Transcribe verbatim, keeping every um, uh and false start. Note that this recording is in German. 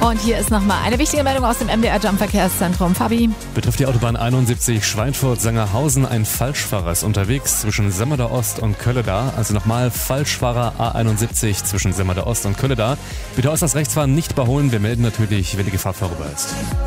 Und hier ist nochmal eine wichtige Meldung aus dem M D R Jump Verkehrszentrum. Fabi. Betrifft die Autobahn einundsiebzig Schweinfurt-Sangerhausen. Ein Falschfahrer ist unterwegs zwischen Semmerder Ost und Kölleda. Also nochmal Falschfahrer A einundsiebzig zwischen Semmerder Ost und Kölleda. Bitte äußerst rechts fahren, nicht überholen. Wir melden natürlich, wenn die Gefahr vorüber ist.